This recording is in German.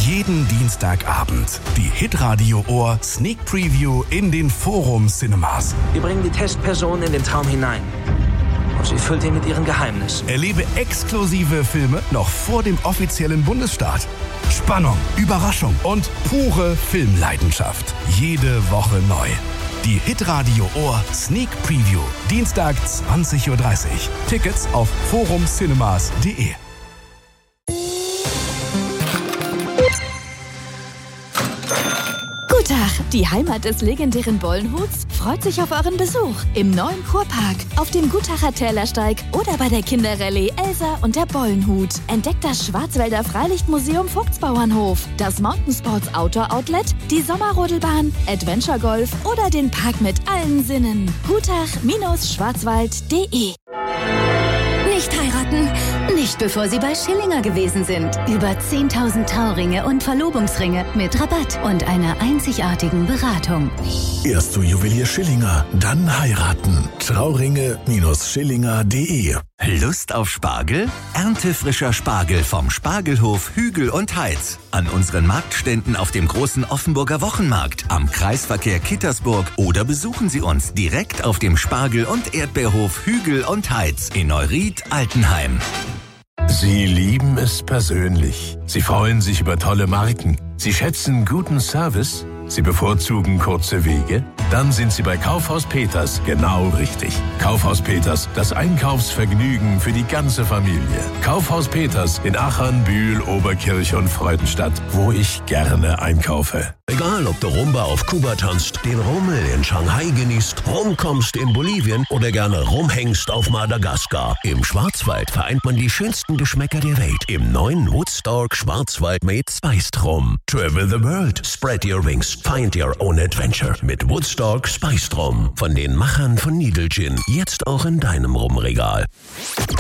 Jeden Dienstagabend die Hitradio Ohr Sneak Preview in den Forum Cinemas. Wir bringen die Testperson in den Traum hinein. Und sie füllt ihn mit ihren Geheimnissen. Erlebe exklusive Filme noch vor dem offiziellen Bundesstart. Spannung, Überraschung und pure Filmleidenschaft. Jede Woche neu. Die Hitradio Ohr Sneak Preview. Dienstag 20.30 Uhr. Tickets auf forumcinemas.de. Guten Tag, die Heimat des legendären Bollenhuts freut sich auf euren Besuch im neuen Kurpark, auf dem Gutacher Tälersteig oder bei der Kinderrallye Elsa und der Bollenhut. Entdeckt das Schwarzwälder Freilichtmuseum Vogtsbauernhof, das Mountainsports Outdoor Outlet, die Sommerrodelbahn, Adventure Golf oder den Park mit allen Sinnen. Gutach-schwarzwald.de. Nicht heiraten, nicht bevor Sie bei Schillinger gewesen sind. Über 10.000 Trauringe und Verlobungsringe mit Rabatt und einer einzigartigen Beratung. Erst zu Juwelier Schillinger, dann heiraten. Trauringe-Schillinger.de. Lust auf Spargel? Erntefrischer Spargel vom Spargelhof Hügel und Heitz. An unseren Marktständen auf dem großen Offenburger Wochenmarkt, am Kreisverkehr Kittersburg oder besuchen Sie uns direkt auf dem Spargel- und Erdbeerhof Hügel und Heitz in Neuried-Altenheim. Sie lieben es persönlich. Sie freuen sich über tolle Marken. Sie schätzen guten Service. Sie bevorzugen kurze Wege? Dann sind Sie bei Kaufhaus Peters genau richtig. Kaufhaus Peters, das Einkaufsvergnügen für die ganze Familie. Kaufhaus Peters in Achern, Bühl, Oberkirch und Freudenstadt, wo ich gerne einkaufe. Egal, ob du Rumba auf Kuba tanzt, den Rummel in Shanghai genießt, rumkommst in Bolivien oder gerne rumhängst auf Madagaskar. Im Schwarzwald vereint man die schönsten Geschmäcker der Welt im neuen Woodstock Schwarzwald made Spiced Rum. Travel the world, spread your wings, find your own adventure mit Woodstock Spiced Rum. Von den Machern von Needle Gin, jetzt auch in deinem Rumregal.